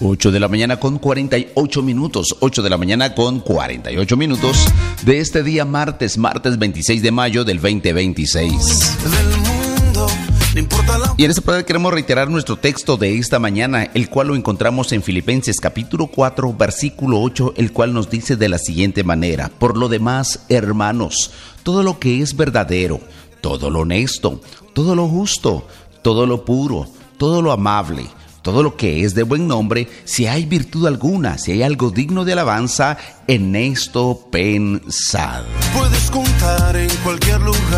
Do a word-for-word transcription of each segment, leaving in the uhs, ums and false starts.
ocho de la mañana con cuarenta y ocho minutos, ocho de la mañana con cuarenta y ocho minutos de este día martes, martes veintiséis de mayo del veinte veintiséis. Y en este programa queremos reiterar nuestro texto de esta mañana, el cual lo encontramos en Filipenses capítulo cuatro, versículo ocho, el cual nos dice de la siguiente manera: por lo demás, hermanos, todo lo que es verdadero, todo lo honesto, todo lo justo, todo lo puro, todo lo amable, todo lo que es de buen nombre, si hay virtud alguna, si hay algo digno de alabanza, en esto pensad. Puedes contar en cualquier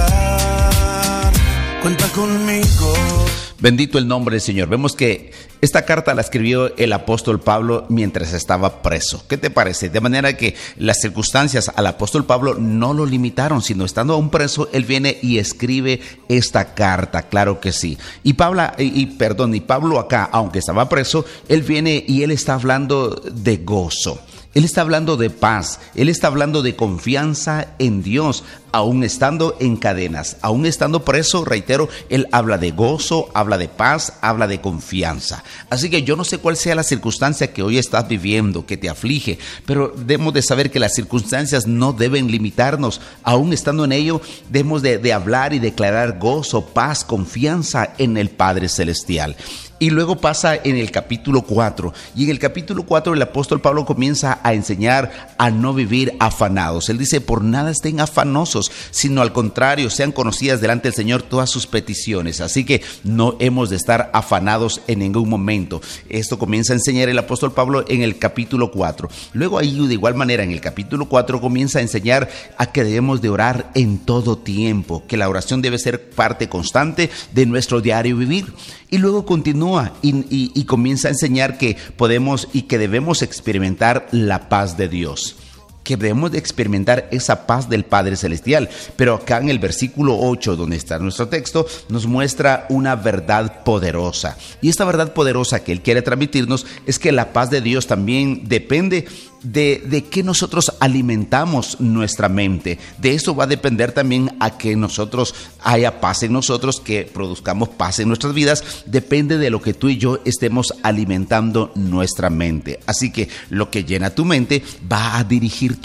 lugar, cuenta conmigo. Bendito el nombre del Señor. Vemos que esta carta la escribió el apóstol Pablo mientras estaba preso. ¿Qué te parece? De manera que las circunstancias al apóstol Pablo no lo limitaron, sino estando aún preso, él viene y escribe esta carta. Claro que sí. Y Pablo, y, y perdón, y Pablo acá, aunque estaba preso, él viene y él está hablando de gozo. Él está hablando de paz, Él está hablando de confianza en Dios, aún estando en cadenas, aún estando preso, reitero, Él habla de gozo, habla de paz, habla de confianza. Así que yo no sé cuál sea la circunstancia que hoy estás viviendo, que te aflige, pero debemos de saber que las circunstancias no deben limitarnos. Aún estando en ello, debemos de, de hablar y declarar gozo, paz, confianza en el Padre Celestial. Y luego pasa en el capítulo cuatro, y en el capítulo cuatro el apóstol Pablo comienza a enseñar a no vivir afanados. Él dice: por nada estén afanosos, sino al contrario, sean conocidas delante del Señor todas sus peticiones. Así que no hemos de estar afanados en ningún momento. Esto comienza a enseñar el apóstol Pablo en el capítulo cuatro. Luego ahí, de igual manera, en el capítulo cuatro comienza a enseñar a que debemos de orar en todo tiempo, que la oración debe ser parte constante de nuestro diario vivir. Y luego continúa y, y, y comienza a enseñar que podemos y que debemos experimentar la paz de Dios, que debemos de experimentar esa paz del Padre Celestial. Pero acá en el versículo ocho, donde está nuestro texto, nos muestra una verdad poderosa. Y esta verdad poderosa que Él quiere transmitirnos es que la paz de Dios también depende de, de que nosotros alimentamos nuestra mente. De eso va a depender también a que nosotros haya paz en nosotros, que produzcamos paz en nuestras vidas. Depende de lo que tú y yo estemos alimentando nuestra mente. Así que lo que llena tu mente va a dirigir tu